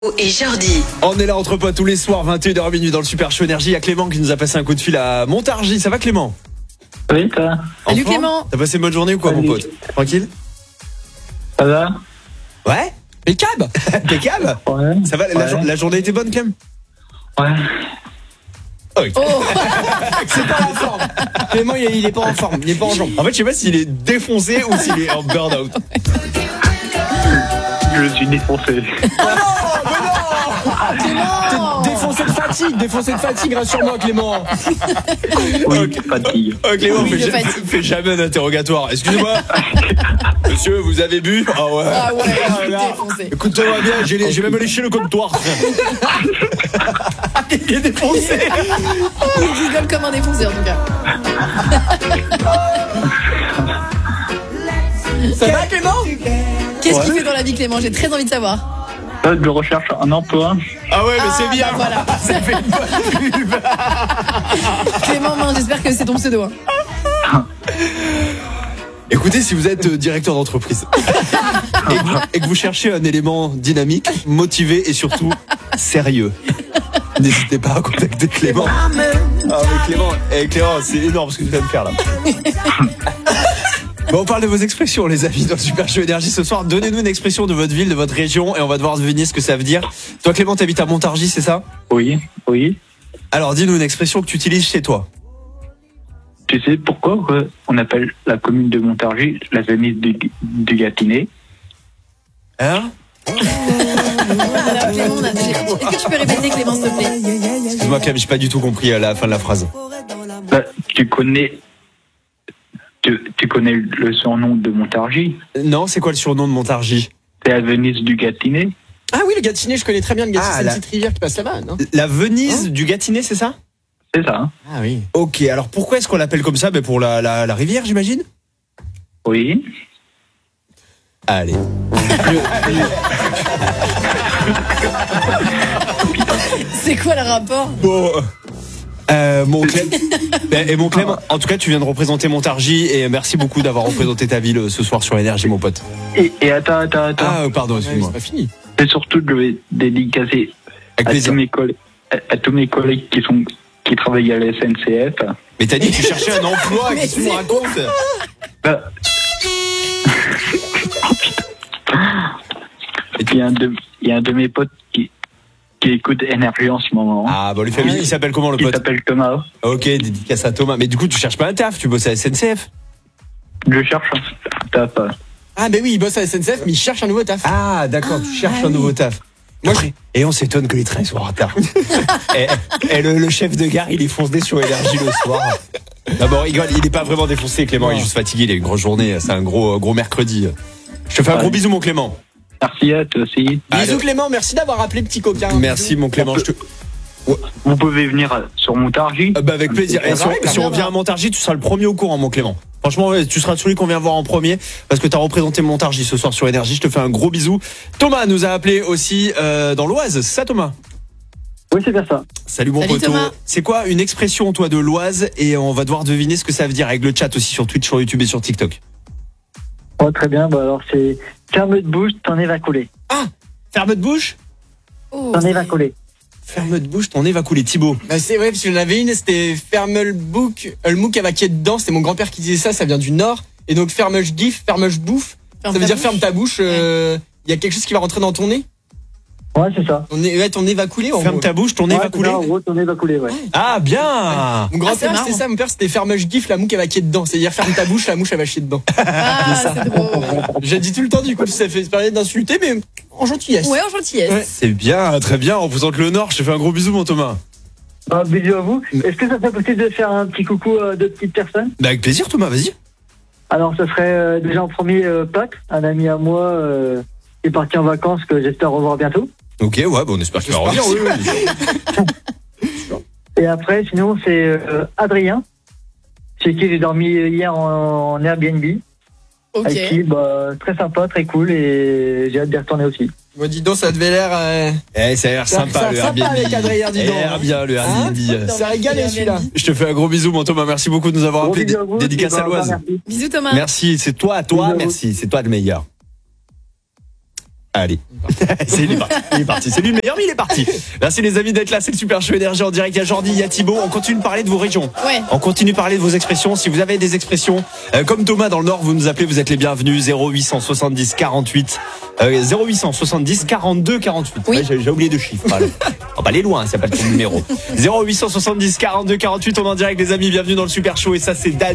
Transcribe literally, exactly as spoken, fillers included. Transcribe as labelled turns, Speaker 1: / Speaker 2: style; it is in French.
Speaker 1: Et Jordi.
Speaker 2: On est là entre potes tous les soirs, vingt et une heures minuit dans le Super Show Énergie. Il y a Clément qui nous a passé un coup de fil à Montargis. Ça va Clément?
Speaker 3: Oui, toi.
Speaker 2: En
Speaker 1: Salut
Speaker 2: forme
Speaker 1: Clément.
Speaker 2: T'as passé une bonne journée ou quoi?
Speaker 3: Salut.
Speaker 2: Mon pote? Tranquille?
Speaker 3: Ça va?
Speaker 2: Ouais. Impeccable. Impeccable.
Speaker 3: Ouais.
Speaker 2: Ça va, la,
Speaker 3: Ouais.
Speaker 2: jour- la journée était bonne Clem?
Speaker 3: Ouais.
Speaker 2: Ok.
Speaker 1: Oh,
Speaker 4: C'est pas en forme. Clément, il est, il est pas en forme. Il est pas en jambes.
Speaker 2: En fait je sais pas s'il est défoncé ou s'il est en burn-out.
Speaker 3: Je suis défoncé.
Speaker 1: Clément.
Speaker 4: Défoncé de fatigue, défoncé de fatigue, rassure-moi, Clément.
Speaker 3: Oui,
Speaker 2: Ok.
Speaker 3: fatigue.
Speaker 2: Oh, Clément,
Speaker 1: Oui,
Speaker 2: fais,
Speaker 1: de
Speaker 2: ja-
Speaker 1: fatigue.
Speaker 2: fais jamais un interrogatoire. Excusez-moi. Monsieur, vous avez bu? Ah ouais.
Speaker 1: Ah ouais,
Speaker 2: Ah là.
Speaker 1: défoncé.
Speaker 2: Écoute-moi bien, j'ai, les- j'ai même léché le comptoir. Il est défoncé.
Speaker 1: Il rigole comme un défoncé en tout cas.
Speaker 4: Ça va, Clément?
Speaker 1: Qu'est-ce qu'il
Speaker 3: Ouais.
Speaker 1: fait dans la vie Clément? J'ai très envie de savoir.
Speaker 3: Là, je recherche un emploi.
Speaker 2: Ah ouais, mais
Speaker 1: Ah,
Speaker 2: c'est bien.
Speaker 1: bah voilà.
Speaker 2: Ça fait une bonne pub.
Speaker 1: Clément, mince, j'espère que c'est ton pseudo. Hein.
Speaker 2: Écoutez, si vous êtes euh, directeur d'entreprise et, que vous- et que vous cherchez un élément dynamique, motivé et surtout sérieux, n'hésitez pas à contacter Clément. Ah mais Clément, eh, Clément, c'est énorme ce que tu viens de faire là. Bon, on parle de vos expressions, les amis, dans le Super Show Énergie ce soir. Donnez-nous une expression de votre ville, de votre région, et on va devoir deviner ce que ça veut dire. Toi, Clément, t'habites à Montargis, c'est ça?
Speaker 3: Oui, oui.
Speaker 2: Alors, dis-nous une expression que tu utilises chez toi.
Speaker 3: Tu sais pourquoi euh, on appelle la commune de Montargis la Venise du, du Gâtinais?
Speaker 2: Hein?
Speaker 1: Alors Clément, on a- j'ai- est-ce que tu peux répéter Clément s'il te plaît?
Speaker 2: Excuse-moi, Clément, j'ai pas du tout compris à la fin de la phrase.
Speaker 3: Bah, tu connais... Tu, tu connais le surnom de Montargis?
Speaker 2: Non, c'est quoi le surnom de Montargis?
Speaker 3: C'est la Venise du Gâtinais?
Speaker 4: Ah oui, le Gâtinais, je connais très bien le Gâtinais.
Speaker 2: Ah,
Speaker 4: c'est
Speaker 2: la-
Speaker 4: une petite rivière qui passe là-bas, non?
Speaker 2: La Venise du Gâtinais, c'est ça?
Speaker 3: C'est ça, hein?
Speaker 4: Ah oui.
Speaker 2: Ok, alors pourquoi est-ce qu'on l'appelle comme ça? Ben pour la, la, la rivière, j'imagine.
Speaker 3: Oui.
Speaker 2: Allez.
Speaker 1: C'est quoi le rapport?
Speaker 2: Bon. Euh, mon Clem, Ben, et mon Clem, en tout cas, tu viens de représenter Montargis et merci beaucoup d'avoir représenté ta ville ce soir sur Énergie, mon pote.
Speaker 3: Et, et attends, attends, attends.
Speaker 2: Ah, euh, pardon,
Speaker 4: Ouais, c'est
Speaker 2: excuse-moi.
Speaker 4: pas fini.
Speaker 3: Et surtout, je vais dédicacer
Speaker 2: Avec
Speaker 3: à tous,
Speaker 2: plaisir.
Speaker 3: mes collègues, à, à tous mes collègues qui sont qui travaillent à la S N C F.
Speaker 2: Mais t'as dit que tu cherchais un emploi,
Speaker 1: Mais
Speaker 2: qu'est-ce que tu
Speaker 1: c'est
Speaker 2: me racontes?
Speaker 3: Bah, et puis il y a un de il y a un de mes potes qui qui écoute Énergie en ce moment.
Speaker 2: Ah, bah, lui fait, il s'appelle comment le
Speaker 3: Il
Speaker 2: pote?
Speaker 3: s'appelle Thomas.
Speaker 2: Ok, dédicace à Thomas. Mais du coup, tu cherches pas un taf, tu bosses à S N C F.
Speaker 3: Je cherche un taf.
Speaker 4: Ah, ben oui, il bosse à la S N C F, mais il cherche un nouveau taf.
Speaker 2: Ah, d'accord, tu cherches
Speaker 1: ah
Speaker 2: un nouveau taf. Moi, je- Et on s'étonne que les trains soient en retard. et et le, le chef de gare, il est foncé sur Énergie le soir. D'abord, il, il est pas vraiment défoncé, Clément, il est juste fatigué, il a une grosse journée, c'est un gros, gros mercredi. Je te fais un
Speaker 3: Ouais.
Speaker 2: gros bisou, mon Clément.
Speaker 3: Merci à toi aussi.
Speaker 2: Allez.
Speaker 4: Bisous, Clément, merci d'avoir appelé petit coquin.
Speaker 2: Merci, mon Clément. Je te...
Speaker 3: Vous pouvez venir sur Montargis.
Speaker 2: Euh, bah, avec plaisir. Et si on,
Speaker 4: Ouais,
Speaker 2: si on
Speaker 4: grave.
Speaker 2: vient à Montargis, tu seras le premier au courant, mon Clément. Franchement, ouais, tu seras celui qu'on vient voir en premier parce que tu as représenté Montargis ce soir sur Énergie. Je te fais un gros bisou. Thomas nous a appelé aussi euh, dans l'Oise. C'est ça, Thomas?
Speaker 5: Oui, c'est bien ça.
Speaker 2: Salut, mon
Speaker 1: Salut,
Speaker 2: poteau.
Speaker 1: Thomas.
Speaker 2: C'est quoi une expression, toi, de l'Oise? Et on va devoir deviner ce que ça veut dire avec le chat aussi sur Twitch, sur YouTube et sur TikTok.
Speaker 5: Oh, très bien. Bah, alors, c'est ferme de bouche, t'en es va couler.
Speaker 2: Ah, ferme de bouche.
Speaker 1: Oh,
Speaker 5: T'en es
Speaker 1: c'est-
Speaker 5: va couler.
Speaker 2: Ferme de bouche, ton nez va couler. Thibaut.
Speaker 4: Bah c'est vrai, parce que j'en avais une, c'était ferme book, euh, le mouk avec qui est dedans, c'était mon grand-père qui disait ça, ça vient du nord. Et donc ferme gif, ferme bouffe,
Speaker 1: Ferme
Speaker 4: ça veut
Speaker 1: ta
Speaker 4: dire
Speaker 1: bouche.
Speaker 4: ferme ta bouche, euh, il y a quelque chose qui va rentrer dans ton nez.
Speaker 5: Ouais, c'est ça.
Speaker 4: Ton nez, ouais, ton nez va couler. en
Speaker 2: Ferme
Speaker 4: gros.
Speaker 2: ta bouche, ton nez
Speaker 5: Ouais,
Speaker 2: va
Speaker 5: c'est
Speaker 2: couler.
Speaker 5: ça, en gros, ton nez va couler, ouais.
Speaker 2: Ah, bien.
Speaker 4: Mon
Speaker 1: Ah, c'est
Speaker 4: grand-père
Speaker 1: marrant.
Speaker 4: c'était ça, mon père c'était ferme gif, la mouque elle va qui est dedans. C'est-à-dire ferme ta bouche, la mouche elle va chier dedans.
Speaker 1: Ah, c'est drôle.
Speaker 4: J'ai dit tout le temps du coup, ça fait parler d'insulter, mais en gentillesse.
Speaker 1: Ouais, en gentillesse.
Speaker 4: Ouais.
Speaker 2: C'est bien, très bien. On représente le Nord. Je te fais un gros bisou, mon Thomas.
Speaker 5: Bah, bisous à vous. Est-ce que ça serait possible de faire un petit coucou à deux petites personnes?
Speaker 2: Bah, avec plaisir, Thomas, vas-y.
Speaker 5: Alors, ce serait euh, déjà en premier euh, Pat, un ami à moi euh, qui est parti en vacances que j'espère revoir bientôt.
Speaker 2: Ok, ouais, bah, on espère qu'il va revenir. Oui, oui.
Speaker 5: Et après, sinon, c'est euh, Adrien, chez qui j'ai dormi hier en, en Airbnb.
Speaker 1: Ok.
Speaker 5: Avec qui, bah, très sympa, très cool, et j'ai hâte d'y retourner aussi.
Speaker 4: Moi dis donc, ça devait l'air. euh,
Speaker 2: Eh, ça a l'air
Speaker 4: Ça-
Speaker 2: sympa,
Speaker 4: ça-
Speaker 2: le
Speaker 4: sympa
Speaker 2: Airbnb.
Speaker 4: avec Adrien, dis donc.
Speaker 2: Eh, bien, le Airbnb.
Speaker 4: Hein Ça a régalé celui-là.
Speaker 2: Je te fais un gros bisou, mon Thomas. Merci beaucoup de nous avoir
Speaker 5: Gros
Speaker 2: appelé.
Speaker 5: bisous à vous,
Speaker 2: Dédicace
Speaker 5: et
Speaker 2: à
Speaker 5: bah,
Speaker 2: l'Oise.
Speaker 5: merci.
Speaker 1: Bisous Thomas.
Speaker 2: Merci, c'est toi, à toi,
Speaker 5: Bisous à vous.
Speaker 2: merci. C'est toi le meilleur. Allez. C'est, il est parti, il est parti. C'est lui le meilleur, mais il est parti. Merci les amis d'être là, c'est le Super Show Énergie en direct. Il y a Jordi, il y a Thibaut. On continue de parler de vos régions.
Speaker 1: Ouais.
Speaker 2: On continue de parler de vos expressions. Si vous avez des expressions, euh, comme Thomas dans le Nord, vous nous appelez, vous êtes les bienvenus. zéro huit cent soixante-dix quarante-huit euh, zéro huit cent soixante-dix quarante-deux quarante-huix.
Speaker 1: Oui.
Speaker 2: Ouais, j'ai, j'ai oublié de chiffres. Voilà. On va aller loin, ça s'appelle le numéro. zéro huit cent soixante-dix quarante-deux quarante-huit. On est en direct les amis, bienvenue dans le Super Show et ça c'est Dan.